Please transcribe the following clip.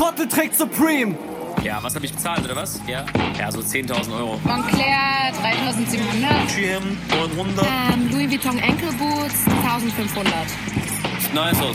Trottel trägt Supreme. Ja, was habe ich bezahlt, oder was? Ja, so 10.000 Euro. Moncler 3.700. GM 900. Louis Vuitton Ankle Boots 1.500. Sieht nice aus.